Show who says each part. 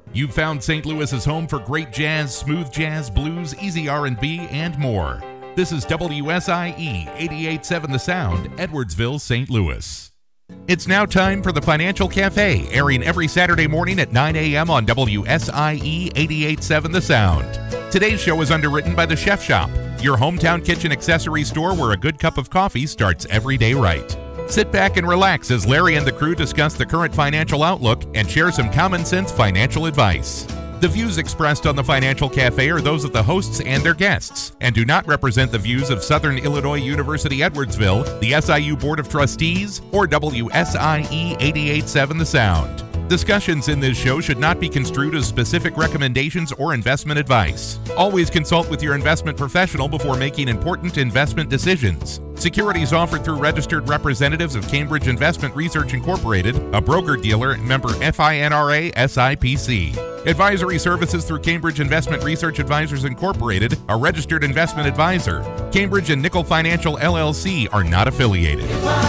Speaker 1: You've found St. Louis's home for great jazz, smooth jazz, blues, easy R&B, and more. This is WSIE 88.7 The Sound, Edwardsville, St. Louis. It's now time for the Financial Cafe, airing every Saturday morning at 9 a.m. on WSIE 88.7 The Sound. Today's show is underwritten by The Chef Shop, your hometown kitchen accessory store where a good cup of coffee starts every day right. Sit back and relax as Larry and the crew discuss the current financial outlook and share some common sense financial advice. The views expressed on the Financial Cafe are those of the hosts and their guests and do not represent the views of Southern Illinois University Edwardsville, the SIU Board of Trustees, or WSIE 88.7 The Sound. Discussions in this show should not be construed as specific recommendations or investment advice. Always consult with your investment professional before making important investment decisions. Securities offered through registered representatives of Cambridge Investment Research Incorporated, a broker-dealer, member FINRA SIPC. Advisory services through Cambridge Investment Research Advisors Incorporated, a registered investment advisor. Cambridge and Nickel Financial LLC are not affiliated.